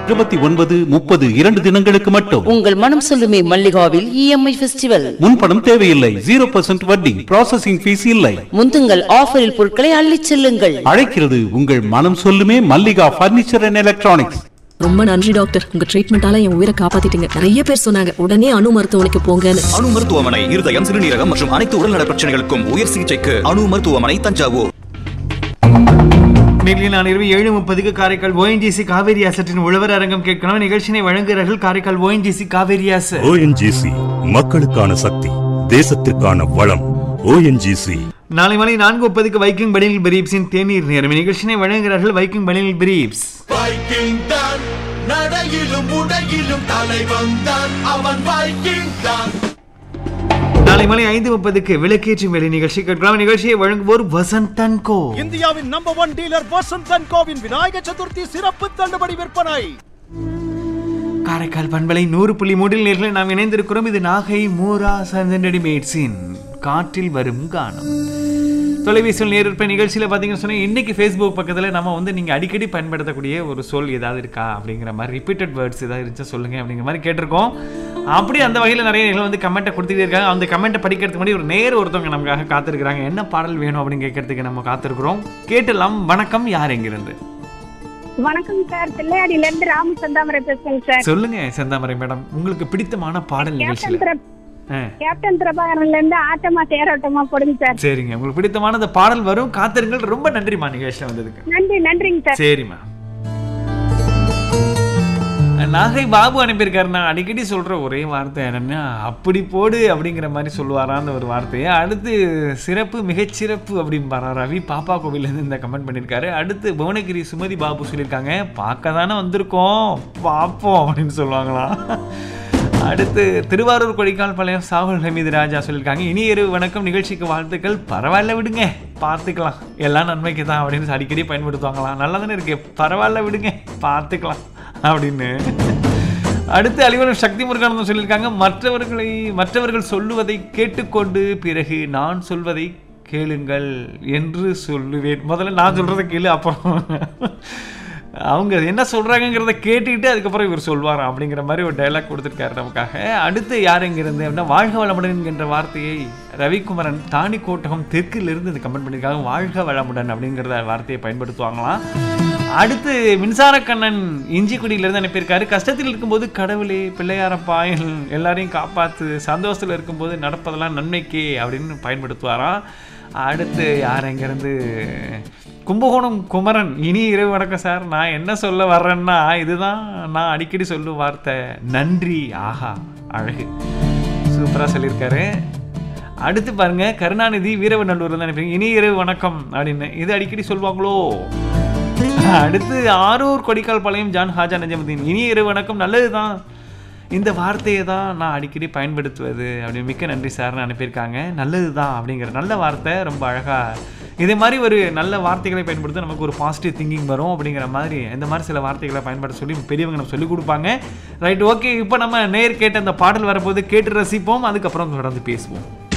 29, 30 2 தினங்களுக்கு மட்டும். உங்கள் மனம் சொல்லுமே மல்லிகாவில் EMI ஃபெஸ்டிவல். முன்பணம் தேவையில்லை. 0% வட்டி. ப்ராசஸிங் ஃபீஸ் இல்லை. முந்துங்கள் ஆஃபரில் பொருட்களை அள்ளிச் செல்லுங்கள். அழைக்கிறது உங்கள் மனம் சொல்லுமே மல்லிகா பர்னிச்சர் அண்ட் எலக்ட்ரானிக்ஸ். ரொம்ப நன்றி டாக்டர், உங்க ட்ரீட்மெண்டால என் உயிரை காப்பாத்திட்டீங்க. நிறைய பேர் சொன்னாங்க உடனே அணு மருத்துவமனைக்கு போங்கன்னு. அணு மருத்துவமனை இருதயம், சிறுநீரகம் மற்றும் அனைத்து உடல்நல பிரச்சனைகளுக்கும் உயர் சிகிச்சைக்கு அணு மருத்துவமனை, தஞ்சாவூர். மேலும் நான் இரவு 7:30 காரைக்கால் ONGC காவேரி அசட்டின் உழவர் அரங்கம் கேட்கணும். நிகழ்ச்சியை வழங்குகிறார்கள் Karaikal ONGC Kaveri asset. ONGC மக்களுக்கான சக்தி, தேசத்திற்கான வளம். ONGC. நாளை மாலை 4:30 வைக்கிங் பனியன் பிரீப்ஸின் தேநீர் நேரம். நிகழ்ச்சியை வழங்குகிறார்கள் வைக்கிங் பனியன் பிரீப்ஸ். வைக்கிங் தான் நடையிலும் உடையிலும் தலைவன் தான், அவன் வைக்கிங் தான். நாளை மாலை 5:30 விளக்கேற்றும் வேலை நிகழ்ச்சி கேட்கலாம். நிகழ்ச்சியை வழங்குவோர் வசந்த் அண்ட் கோ. இந்தியாவின் number 1 dealer Vasanth and CoWIN Vinayagar Chaturthi சிறப்பு தள்ளுபடி விற்பனை. காரைக்கால் பண்பலை 100.3 நேர்களை நாம் இணைந்திருக்கிறோம். இது நாகை மூரா ரெடிமேட்ஸின் காற்றில் வரும் கானம். தொலைபேசியில் நேரிற்ப நிகழ்ச்சியில் பார்த்தீங்கன்னு சொன்னால் இன்றைக்கி ஃபேஸ்புக் பக்கத்தில் நம்ம வந்து நீங்கள் அடிக்கடி பயன்படுத்தக்கூடிய ஒரு சொல் ஏதாவது இருக்கா அப்படிங்கிற மாதிரி, ரிப்பீட்டட் வேர்ட்ஸ் ஏதாவது இருந்துச்சா சொல்லுங்கள் அப்படிங்கிற மாதிரி கேட்டிருக்கோம். அப்படி அந்த வகையில் நிறைய நிகழ்வு வந்து கமெண்ட்டை கொடுத்துட்டே இருக்காங்க. அந்த கமெண்ட்டை படிக்கிறதுக்கு முன்னாடி ஒரு நேர் ஒருத்தவங்க நமக்காக காத்திருக்கிறாங்க. என்ன பாடல் வேணும் அப்படின்னு கேட்கறதுக்கு நம்ம காத்திருக்கிறோம். கேட்டலாம். வணக்கம், யார் எங்கிருந்து? வணக்கம் சார், பிள்ளையாடியில இருந்து ராம செந்தாமரை பேசுறேன் சார். சொல்லுங்க செந்தாமரை மேடம், உங்களுக்கு பிடித்தமான பாடல் நிகழ்ச்சியில். கேப்டன் பிரபாகரன்ல இருந்து ஆட்டமா தேரோட்டமா போடுங்க சார். சரிங்க, உங்களுக்கு பிடித்தமான அந்த பாடல் வரும், காத்திருங்கள். ரொம்ப நன்றிமா நிகழ்ச்சியில் வந்ததுக்கு. நன்றிங்க சார். சரிம்மா. நாகை பாபு அனுப்பியிருக்காரு. நான் அடிக்கடி சொல்கிற ஒரே வார்த்தை என்னென்னா அப்படி போடு அப்படிங்கிற மாதிரி சொல்லுவாராம் அந்த ஒரு வார்த்தையை. அடுத்து சிறப்பு, மிகச்சிறப்பு அப்படின்பாரா. ரவி பாப்பா கோவிலேருந்து இந்த கமெண்ட் பண்ணியிருக்காரு. அடுத்து புவனகிரி சுமதி பாபு சொல்லியிருக்காங்க, பார்க்க தானே வந்திருக்கோம் பார்ப்போம் அப்படின்னு சொல்லுவாங்களாம். அடுத்து திருவாரூர் கொடிக்கால் பாளையம் சாகுல் ஹமீது ராஜா சொல்லியிருக்காங்க, இனி இரவு வணக்கம், நிகழ்ச்சிக்கு வாழ்த்துக்கள். பரவாயில்ல விடுங்க, பார்த்துக்கலாம், எல்லாம் நன்மைக்கு தான் அப்படின்னு அடிக்கடி பயன்படுத்துவாங்களாம். நல்லா தானே இருக்கு, பரவாயில்ல விடுங்க பார்த்துக்கலாம் அப்படின்னு. அடுத்து அலிவலம் சக்தி முருகானந்தம் சொல்லியிருக்காங்க, மற்றவர்கள் சொல்லுவதை கேட்டுக்கொண்டு பிறகு நான் சொல்வதை கேளுங்கள் என்று சொல்லுவேன். முதல்ல நான் சொல்றதை கேளு, அப்புறம் அவங்க என்ன சொல்றாங்கிறத கேட்டுக்கிட்டு அதுக்கப்புறம் இவர் சொல்வார் அப்படிங்கிற மாதிரி ஒரு டைலாக் கொடுத்துருக்காரு நமக்காக. அடுத்து யார் எங்கிருந்து அப்படின்னா, வாழ்க வளமுடன் என்கின்ற வார்த்தையை ரவிக்குமரன் தானி கோட்டகம் தெற்கிலிருந்து இது கமெண்ட் பண்ணியிருக்காங்க. வாழ்க வளமுடன் அப்படிங்கிறத வார்த்தையை பயன்படுத்துவாங்களாம். அடுத்து மின்சாரக்கண்ணன் இஞ்சிக்குடியிலிருந்து அனுப்பியிருக்காரு, கஷ்டத்தில் இருக்கும்போது கடவுளே பிள்ளையாரப்பா எல்லாரையும் காப்பாற்று, சந்தோஷத்தில் இருக்கும்போது நடப்பதெல்லாம் நன்மைக்கே அப்படின்னு பயன்படுத்துவாராம். அடுத்து யார் எங்கேருந்து, கும்பகோணம் குமரன், இனி இரவு வணக்கம் சார். நான் என்ன சொல்ல வர்றேன்னா இதுதான் நான் அடிக்கடி சொல்லும் வார்த்தை, நன்றி. ஆஹா அழகு, சூப்பராக சொல்லியிருக்காரு. அடுத்து பாருங்க, கருணாநிதி வீரவநல்லூர் தான் நினைப்பீங்க, இனி இரவு வணக்கம் அப்படின்னு இது அடிக்கடி சொல்லுவாங்களோ. அடுத்து ஆரூர் கொடிக்கால் பாளையம் ஜான் ஹாஜா நஜமுதீன், இனி இரவு வணக்கம், நல்லது தான், இந்த வார்த்தையை தான் நான் அடிக்கடி பயன்படுத்துவது அப்படின்னு மிக்க நன்றி சார்னு அனுப்பியிருக்காங்க. நல்லது தான் அப்படிங்கிற நல்ல வார்த்தை ரொம்ப அழகாக, இதே மாதிரி ஒரு நல்ல வார்த்தைகளை பயன்படுத்த நமக்கு ஒரு பாசிட்டிவ் திங்கிங் வரும் அப்படிங்கிற மாதிரி இந்த மாதிரி சில வார்த்தைகளை பயன்படுத்த சொல்லி பெரியவங்க நம்ம சொல்லிக் கொடுப்பாங்க. Right, okay. இப்போ நம்ம நேர் கேட்ட அந்த பாடல் வரப்போது கேட்டு ரசிப்போம், அதுக்கப்புறம் தொடர்ந்து பேசுவோம்.